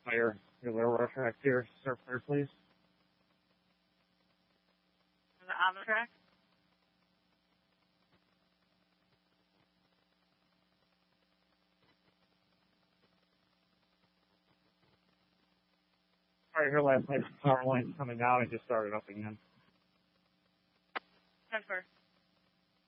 fire your railroad track here. Start fire, please. On the track? All right, here last night's power lines coming out. I just started up again. 10-4.